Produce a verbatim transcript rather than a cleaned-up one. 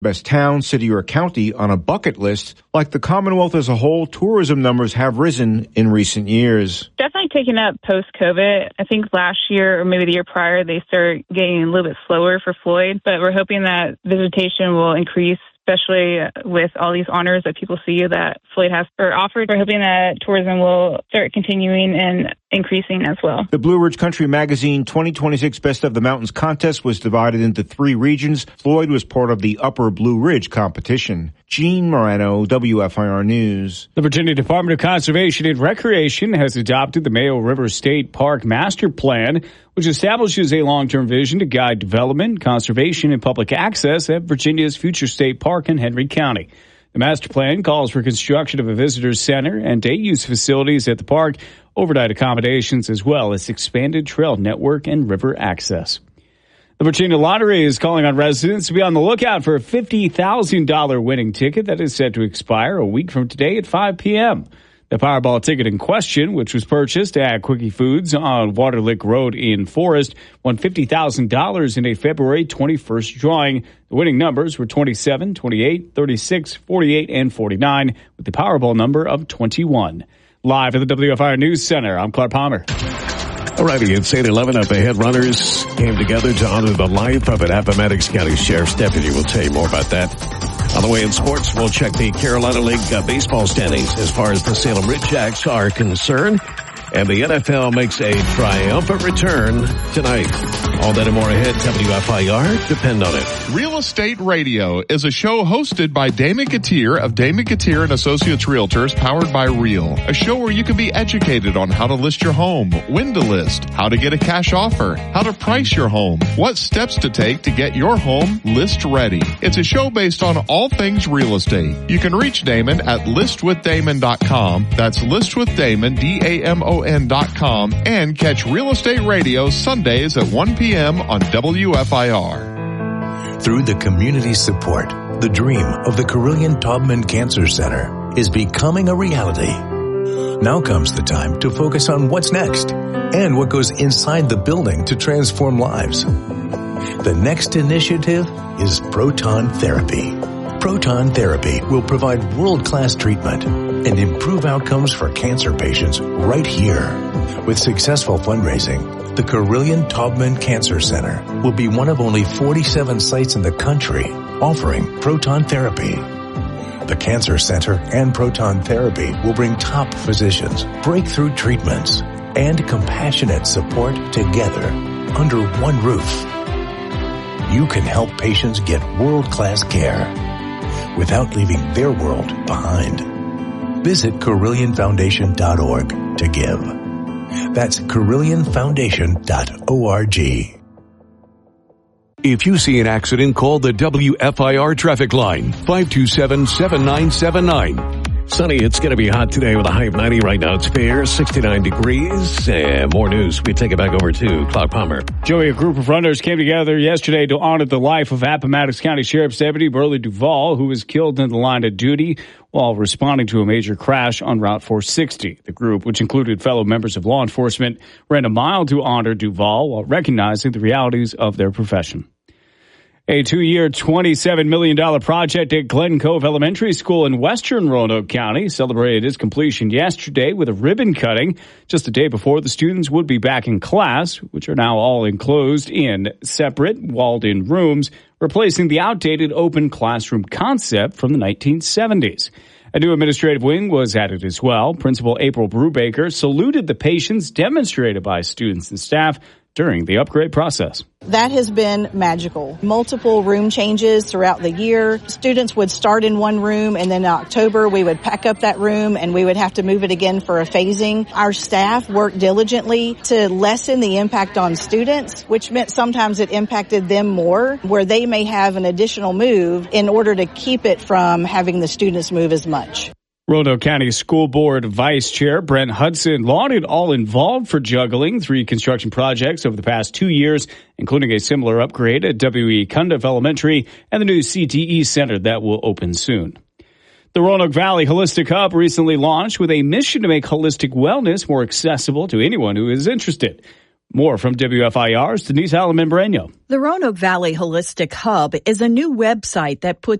best town, city, or county on a bucket list. Like the Commonwealth as a whole, tourism numbers have risen in recent years. Definitely taken up post-COVID. I think last year or maybe the year prior, they started getting a little bit slower for Floyd, but we're hoping that visitation will increase, especially with all these honors that people see that Floyd has or offered. We're hoping that tourism will start continuing and increasing as well. The Blue Ridge Country Magazine twenty twenty-six Best of the Mountains contest was divided into three regions. Floyd was part of the Upper Blue Ridge competition. Gene Morano, W F I R News. The Virginia Department of Conservation and Recreation has adopted the Mayo River State Park Master Plan, which establishes a long-term vision to guide development, conservation, and public access at Virginia's future state park in Henry County. The master plan calls for construction of a visitor center and day-use facilities at the park, overnight accommodations, as well as expanded trail network and river access. The Virginia Lottery is calling on residents to be on the lookout for a fifty thousand dollars winning ticket that is set to expire a week from today at five p.m. The Powerball ticket in question, which was purchased at Quickie Foods on Waterlick Road in Forest, won fifty thousand dollars in a February twenty-first drawing. The winning numbers were twenty-seven, twenty-eight, thirty-six, forty-eight, and forty-nine, with the Powerball number of twenty-one. Live at the W F I R News Center, I'm Clark Palmer. Alrighty, it's eight eleven up ahead. Runners came together to honor the life of an Appomattox County Sheriff's deputy. We'll tell you more about that. On the way in sports, we'll check the Carolina League uh, baseball standings as far as the Salem Ridgejacks are concerned. And the N F L makes a triumphant return tonight. All that and more ahead. W F I R, depend on it. Real Estate Radio is a show hosted by Damon Gautier of Damon Gautier and Associates Realtors, powered by Real. A show where you can be educated on how to list your home, when to list, how to get a cash offer, how to price your home, what steps to take to get your home list ready. It's a show based on all things real estate. You can reach Damon at list with damon dot com. That's list with damon, D A M O N dot com, and catch Real Estate Radio Sundays at one p.m. on W F I R. Through the community support, the dream of the Carilion Taubman Cancer Center is becoming a reality. Now comes the time to focus on what's next and what goes inside the building to transform lives. The next initiative is proton therapy. Proton therapy will provide world-class treatment and improve outcomes for cancer patients right here. With successful fundraising, the Carilion Taubman Cancer Center will be one of only forty-seven sites in the country offering proton therapy. The Cancer Center and proton therapy will bring top physicians, breakthrough treatments, and compassionate support together under one roof. You can help patients get world-class care without leaving their world behind. Visit Carilion Foundation dot org to give. That's Carilion Foundation dot org. If you see an accident, call the W F I R traffic line, five two seven, seven nine seven nine. Sunny, it's going to be hot today with a high of ninety. Right now it's fair, sixty-nine degrees. And more news. We take it back over to Clark Palmer. Joey, a group of runners came together yesterday to honor the life of Appomattox County Sheriff's Deputy Burley Duvall, who was killed in the line of duty while responding to a major crash on Route four sixty. The group, which included fellow members of law enforcement, ran a mile to honor Duvall while recognizing the realities of their profession. A two-year, twenty-seven million dollars project at Glen Cove Elementary School in western Roanoke County celebrated its completion yesterday with a ribbon cutting just a day before the students would be back in class, which are now all enclosed in separate, walled-in rooms, replacing the outdated open classroom concept from the nineteen seventies. A new administrative wing was added as well. Principal April Brubaker saluted the patience demonstrated by students and staff during the upgrade process. That has been magical. Multiple room changes throughout the year. Students would start in one room, and then in October we would pack up that room and we would have to move it again for a phasing. Our staff worked diligently to lessen the impact on students, which meant sometimes it impacted them more, where they may have an additional move in order to keep it from having the students move as much. Roanoke County School Board Vice Chair Brent Hudson lauded all involved for juggling three construction projects over the past two years, including a similar upgrade at W E Cundiff Elementary and the new C T E Center that will open soon. The Roanoke Valley Holistic Hub recently launched with a mission to make holistic wellness more accessible to anyone who is interested. More from W F I R's Denise Allen-Membreno. The Roanoke Valley Holistic Hub is a new website that puts